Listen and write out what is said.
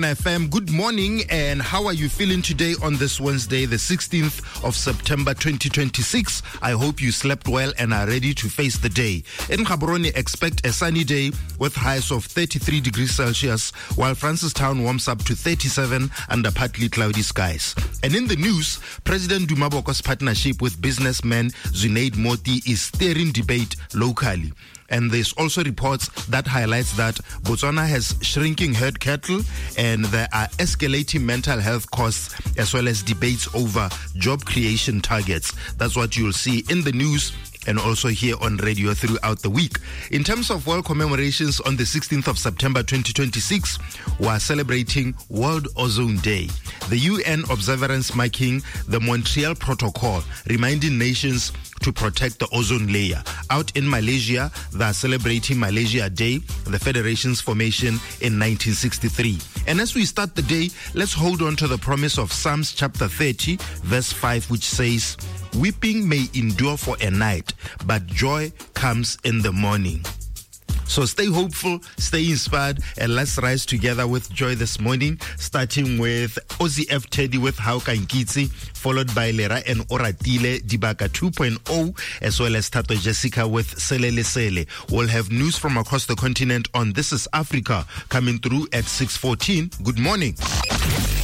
FM, good morning, and how are you feeling today on this Wednesday, the 16th of September 2026? I hope you slept well and are ready to face the day. In Gaborone, expect a sunny day with highs of 33 degrees Celsius, while Francistown warms up to 37 under partly cloudy skies. And in the news, President Duma Boko's partnership with businessman Zunaid Moti is stirring debate locally. And there's also reports that highlights that Botswana has shrinking herd cattle and there are escalating mental health costs as well as debates over job creation targets. That's what you'll see in the news and also here on radio throughout the week. In terms of world commemorations, on the 16th of September 2026, we're celebrating World Ozone Day. The UN observance marking the Montreal Protocol, reminding nations to protect the ozone layer. Out in Malaysia, they're celebrating Malaysia Day, the federation's formation in 1963. And as we start the day, let's hold on to the promise of Psalms chapter 30, verse 5, which says, "Weeping may endure for a night, but joy comes in the morning." So stay hopeful, stay inspired, and let's rise together with joy this morning, starting with Ozzy F. Teddy with Hauka Nkitsi, followed by Lera and Oratile Dibaka 2.0, as well as Tato Jessica with Selele Sele. We'll have news from across the continent on This is Africa coming through at 6:14. Good morning.